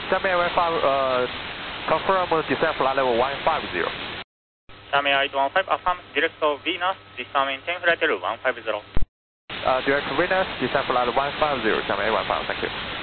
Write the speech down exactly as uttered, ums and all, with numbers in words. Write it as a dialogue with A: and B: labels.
A: Xiamen eight one five, uh, confirm descent flight level one five zero.
B: Xiamen eight one five, affirm, direct to Venus, descent maintain flight level one five zero.
A: Uh, direct to Venus, descent flight one five zero, Xiamen eight one five, thank you.